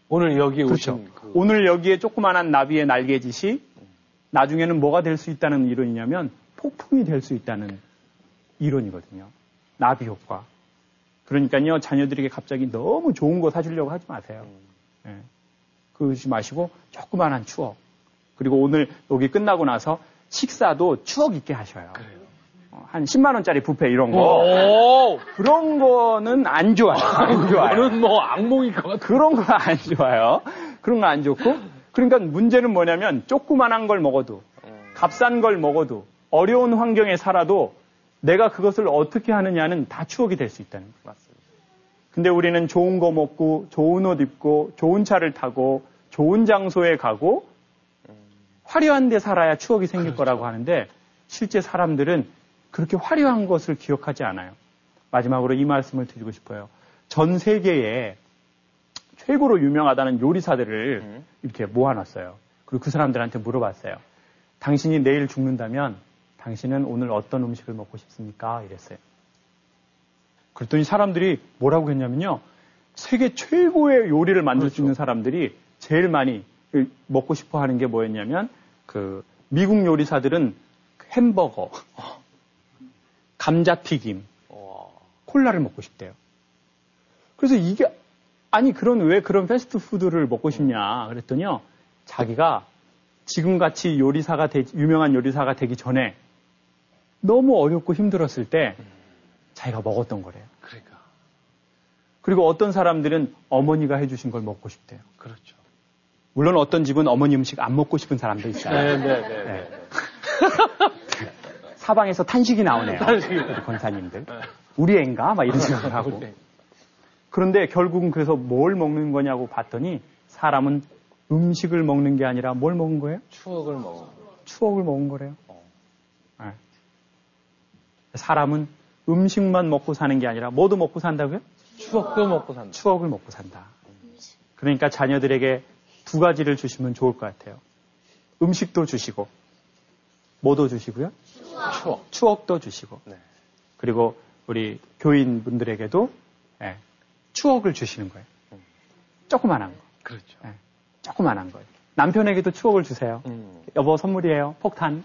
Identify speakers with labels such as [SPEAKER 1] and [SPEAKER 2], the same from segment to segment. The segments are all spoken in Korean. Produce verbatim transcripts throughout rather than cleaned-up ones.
[SPEAKER 1] 오늘 여기에
[SPEAKER 2] 그렇죠.
[SPEAKER 1] 오신 그...
[SPEAKER 2] 오늘 여기에 조그만한 나비의 날개짓이 나중에는 뭐가 될 수 있다는 이론이냐면 폭풍이 될 수 있다는 이론이거든요. 나비 효과. 그러니까요, 자녀들에게 갑자기 너무 좋은 거 사주려고 하지 마세요. 음. 네. 그러지 마시고 조그만한 추억. 그리고 오늘 여기 끝나고 나서 식사도 추억 있게 하셔요.
[SPEAKER 1] 그래요.
[SPEAKER 2] 어, 한 십만 원짜리 뷔페 이런 거. 오~ 그런 거는 안 좋아요. 안 좋아요.
[SPEAKER 1] 그런 뭐 악몽일 것 같아요.
[SPEAKER 2] 그런 거 안 좋아요. 그런 거 안 좋고. 그러니까 문제는 뭐냐면 조그만한 걸 먹어도 값싼 걸 먹어도 어려운 환경에 살아도 내가 그것을 어떻게 하느냐는 다 추억이 될 수 있다는 거예요.
[SPEAKER 1] 맞습니다.
[SPEAKER 2] 근데 우리는 좋은 거 먹고 좋은 옷 입고 좋은 차를 타고 좋은 장소에 가고 화려한 데 살아야 추억이 생길 그렇죠. 거라고 하는데 실제 사람들은 그렇게 화려한 것을 기억하지 않아요. 마지막으로 이 말씀을 드리고 싶어요. 전 세계에 최고로 유명하다는 요리사들을 음. 이렇게 모아놨어요. 그리고 그 사람들한테 물어봤어요. 당신이 내일 죽는다면 당신은 오늘 어떤 음식을 먹고 싶습니까? 이랬어요. 그랬더니 사람들이 뭐라고 했냐면요. 세계 최고의 요리를 만들 그렇죠. 수 있는 사람들이 제일 많이 먹고 싶어 하는 게 뭐였냐면 그 미국 요리사들은 햄버거, 감자튀김, 콜라를 먹고 싶대요. 그래서 이게 아니 그런 왜 그런 패스트푸드를 먹고 싶냐 그랬더니요. 자기가 지금같이 요리사가 되, 유명한 요리사가 되기 전에 너무 어렵고 힘들었을 때 자기가 먹었던 거래요.
[SPEAKER 1] 그러니까.
[SPEAKER 2] 그리고 어떤 사람들은 어머니가 해주신 걸 먹고 싶대요.
[SPEAKER 1] 그렇죠.
[SPEAKER 2] 물론 어떤 집은 어머니 음식 안 먹고 싶은 사람도 있어요.
[SPEAKER 1] 네, 네, 네. 네.
[SPEAKER 2] 사방에서 탄식이 나오네요.
[SPEAKER 1] 탄식이
[SPEAKER 2] 우리 권사님들. 우리 애인가? 막 이런 생각을 하고. 그런데 결국은 그래서 뭘 먹는 거냐고 봤더니 사람은 음식을 먹는 게 아니라 뭘 먹은 거예요?
[SPEAKER 1] 추억을 먹은 거예요.
[SPEAKER 2] 추억을 먹은 거래요. 어. 네. 사람은 음식만 먹고 사는 게 아니라 뭐도 먹고 산다고요?
[SPEAKER 1] 추억도 먹고 산다.
[SPEAKER 2] 추억을 먹고 산다. 그러니까 자녀들에게 두 가지를 주시면 좋을 것 같아요. 음식도 주시고 뭐도 주시고요?
[SPEAKER 1] 추억.
[SPEAKER 2] 추억도 주시고
[SPEAKER 1] 네.
[SPEAKER 2] 그리고 우리 교인분들에게도 네, 추억을 주시는 거예요. 음. 조그만한 거.
[SPEAKER 1] 그렇죠.
[SPEAKER 2] 네, 조그만한 거예요. 남편에게도 추억을 주세요. 음. 여보 선물이에요. 폭탄.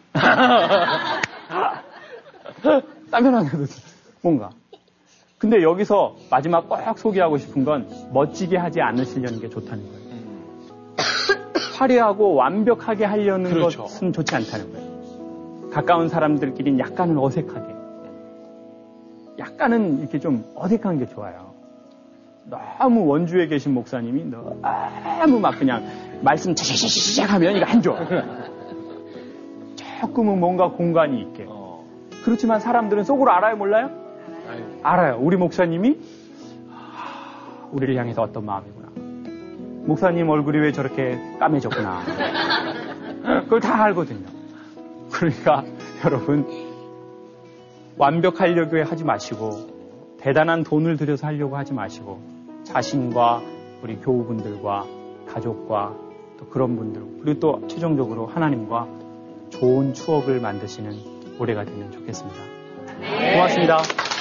[SPEAKER 2] 남편한테도 뭔가. 근데 여기서 마지막 꼭 소개하고 싶은 건 멋지게 하지 않으시려는 게 좋다는 거예요. 음. 화려하고 완벽하게 하려는 그렇죠. 것은 좋지 않다는 거예요. 가까운 사람들끼리는 약간은 어색하게. 약간은 이렇게 좀 어색한 게 좋아요. 너무 원주에 계신 목사님이 너무 막 그냥 말씀 차차차차차 하면 이거 안 좋아. 조금은 뭔가 공간이 있게. 어. 그렇지만 사람들은 속으로 알아요, 몰라요? 아유. 알아요. 우리 목사님이 우리를 향해서 어떤 마음이구나. 목사님 얼굴이 왜 저렇게 까매졌구나. 그걸 다 알거든요. 그러니까 여러분 완벽하려고 하지 마시고 대단한 돈을 들여서 하려고 하지 마시고 자신과 우리 교우분들과 가족과 또 그런 분들 그리고 또 최종적으로 하나님과 좋은 추억을 만드시는 올해가 되면 좋겠습니다. 네. 고맙습니다.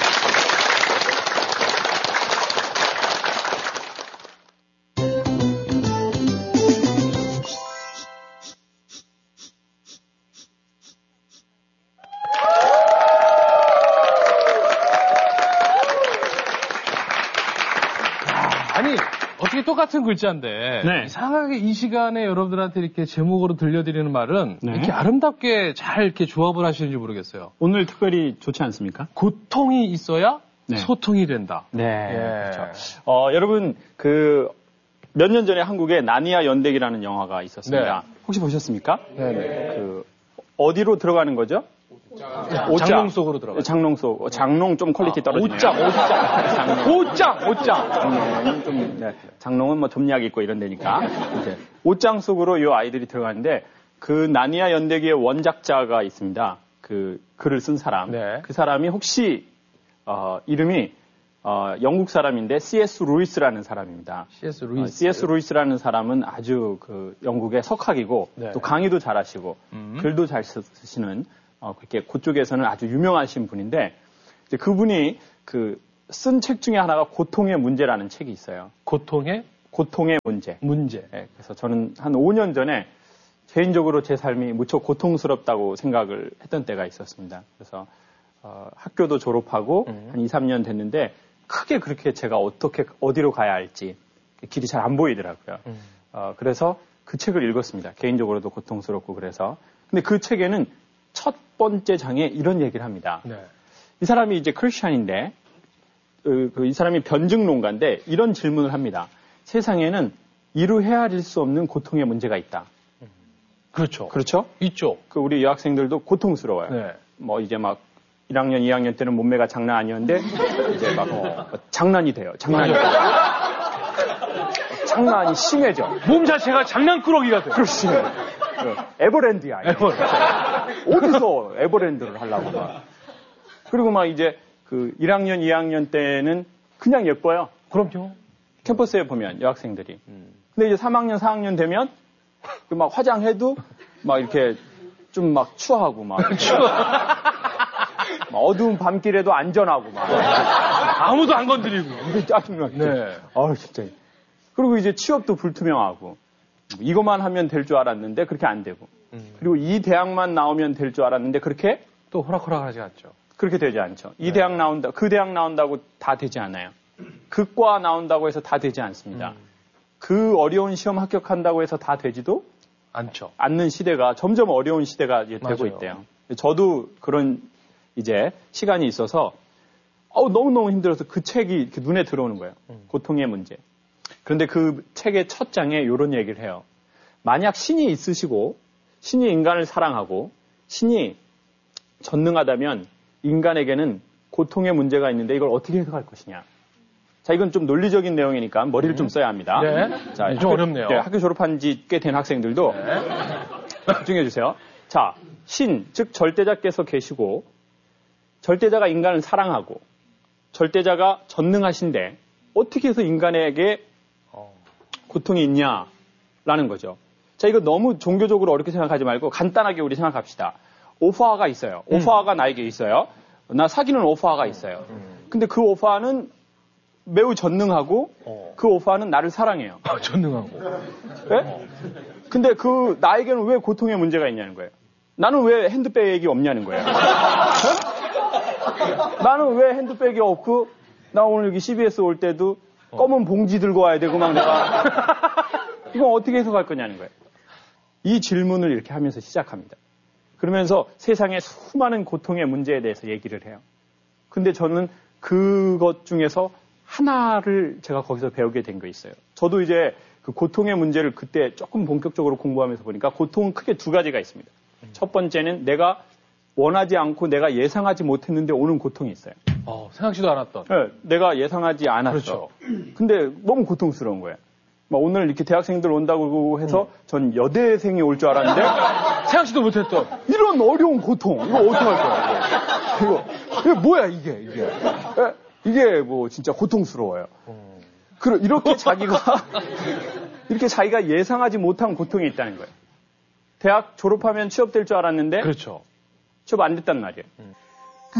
[SPEAKER 1] 똑같은 글자인데 네. 이상하게 이 시간에 여러분들한테 이렇게 제목으로 들려드리는 말은 네. 이렇게 아름답게 잘 이렇게 조합을 하시는지 모르겠어요.
[SPEAKER 2] 오늘 특별히 좋지 않습니까?
[SPEAKER 1] 고통이 있어야 네. 소통이 된다.
[SPEAKER 2] 네, 예. 그렇죠. 어, 여러분 그 몇 년 전에 한국에 나니아 연대기라는 영화가 있었습니다. 네. 혹시 보셨습니까?
[SPEAKER 1] 네.
[SPEAKER 2] 그 어디로 들어가는 거죠?
[SPEAKER 1] 오짱. 장롱 속으로 들어가요.
[SPEAKER 2] 장롱 속. 장롱 좀 퀄리티 아, 떨어지네요.
[SPEAKER 1] 오짱, 오짱. 오짱, 오짱.
[SPEAKER 2] 장롱은 좀, 네. 장롱은 뭐 점략 있고 이런 데니까. 이제 옷장 속으로 이 아이들이 들어가는데 그 나니아 연대기의 원작자가 있습니다. 그 글을 쓴 사람.
[SPEAKER 1] 네.
[SPEAKER 2] 그 사람이 혹시 어, 이름이 어, 영국 사람인데 씨에스 루이스라는 사람입니다.
[SPEAKER 1] 씨에스 루이스.
[SPEAKER 2] 어, 씨에스 루이스라는 사람은 아주 그 영국의 석학이고 네. 또 강의도 잘하시고 음. 글도 잘 쓰시는 어, 그렇게 그쪽에서는 아주 유명하신 분인데, 이제 그분이 그 쓴 책 중에 하나가 고통의 문제라는 책이 있어요.
[SPEAKER 1] 고통의
[SPEAKER 2] 고통의 문제.
[SPEAKER 1] 문제.
[SPEAKER 2] 네, 그래서 저는 한 오 년 전에 개인적으로 제 삶이 무척 고통스럽다고 생각을 했던 때가 있었습니다. 그래서 어, 학교도 졸업하고 음. 한 이, 삼 년 됐는데 크게 그렇게 제가 어떻게 어디로 가야 할지 길이 잘 안 보이더라고요. 음. 어, 그래서 그 책을 읽었습니다. 개인적으로도 고통스럽고 그래서. 근데 그 책에는 첫 번째 장에 이런 얘기를 합니다. 네. 이 사람이 이제 크리스찬인데 그, 그, 이 사람이 변증론가인데 이런 질문을 합니다. 세상에는 이루 헤아릴 수 없는 고통의 문제가 있다.
[SPEAKER 1] 그렇죠.
[SPEAKER 2] 그렇죠?
[SPEAKER 1] 있죠.
[SPEAKER 2] 그 우리 여학생들도 고통스러워요. 네. 뭐 이제 막 일 학년, 이 학년 때는 몸매가 장난 아니었는데 이제 막 어, 장난이 돼요. 장난이 돼요. 장난이 심해져.
[SPEAKER 1] 몸 자체가 장난꾸러기가 돼요.
[SPEAKER 2] 그렇지. 에버랜드야. 에버랜드. 어디서 에버랜드를 하려고 막. 그리고 막 이제 그 일 학년, 이 학년 때는 그냥 예뻐요.
[SPEAKER 1] 그럼요.
[SPEAKER 2] 캠퍼스에 보면 여학생들이. 음. 근데 이제 삼 학년, 사 학년 되면 막 화장해도 막 이렇게 좀 막 추하고 막. 추워. 막 어두운 밤길에도 안전하고 막.
[SPEAKER 1] 아무도 안 건드리고.
[SPEAKER 2] 짜증나게. 네. 아우 진짜. 그리고 이제 취업도 불투명하고. 이것만 하면 될 줄 알았는데 그렇게 안 되고. 음. 그리고 이 대학만 나오면 될 줄 알았는데 그렇게
[SPEAKER 1] 또 호락호락하지 않죠.
[SPEAKER 2] 그렇게 되지 않죠. 이 네. 대학 나온다, 그 대학 나온다고 다 되지 않아요. 그 과 나온다고 해서 다 되지 않습니다. 음. 그 어려운 시험 합격한다고 해서 다 되지도
[SPEAKER 1] 않죠.
[SPEAKER 2] 않는 시대가 점점 어려운 시대가 이제 되고 있대요. 저도 그런 이제 시간이 있어서 어우, 너무너무 힘들어서 그 책이 이렇게 눈에 들어오는 거예요. 음. 고통의 문제. 그런데 그 책의 첫 장에 이런 얘기를 해요. 만약 신이 있으시고 신이 인간을 사랑하고 신이 전능하다면 인간에게는 고통의 문제가 있는데 이걸 어떻게 해석할 것이냐. 자, 이건 좀 논리적인 내용이니까 머리를 음. 좀 써야 합니다.
[SPEAKER 1] 네.
[SPEAKER 2] 자,
[SPEAKER 1] 좀
[SPEAKER 2] 학교,
[SPEAKER 1] 어렵네요.
[SPEAKER 2] 네, 학교 졸업한 지 꽤 된 학생들도 네. 집중해 주세요. 자, 신, 즉 절대자께서 계시고 절대자가 인간을 사랑하고 절대자가 전능하신데 어떻게 해서 인간에게 고통이 있냐라는 거죠. 자, 이거 너무 종교적으로 어렵게 생각하지 말고 간단하게 우리 생각합시다. 오퍼가 있어요. 오퍼가 음. 나에게 있어요. 나 사귀는 오퍼가 있어요. 근데 그 오퍼는 매우 전능하고 어. 그 오퍼는 나를 사랑해요.
[SPEAKER 1] 아, 전능하고.
[SPEAKER 2] 네? 근데 그 나에게는 왜 고통의 문제가 있냐는 거예요. 나는 왜 핸드백이 없냐는 거예요. 네? 나는 왜 핸드백이 없고 나 오늘 여기 씨비에스 올 때도 어. 검은 봉지 들고 와야 되고 막 내가 이건 어떻게 해석할 거냐는 거예요. 이 질문을 이렇게 하면서 시작합니다. 그러면서 세상의 수많은 고통의 문제에 대해서 얘기를 해요. 근데 저는 그것 중에서 하나를 제가 거기서 배우게 된 거 있어요. 저도 이제 그 고통의 문제를 그때 조금 본격적으로 공부하면서 보니까 고통은 크게 두 가지가 있습니다. 음. 첫 번째는 내가 원하지 않고 내가 예상하지 못했는데 오는 고통이 있어요.
[SPEAKER 1] 어, 생각지도 않았던.
[SPEAKER 2] 네, 내가 예상하지 않았어.
[SPEAKER 1] 그렇죠.
[SPEAKER 2] 근데 너무 고통스러운 거예요. 막 오늘 이렇게 대학생들 온다고 해서 음. 전 여대생이 올 줄 알았는데
[SPEAKER 1] 생각지도 못했던
[SPEAKER 2] 이런 어려운 고통 이거 어떻게 할 거야? 이거 이거 뭐야 이게 이게 에? 이게 뭐 진짜 고통스러워요. 음. 그러 이렇게 자기가 이렇게 자기가 예상하지 못한 고통이 있다는 거예요. 대학 졸업하면 취업될 줄 알았는데
[SPEAKER 1] 그렇죠.
[SPEAKER 2] 취업 안 됐단 말이에요. 음.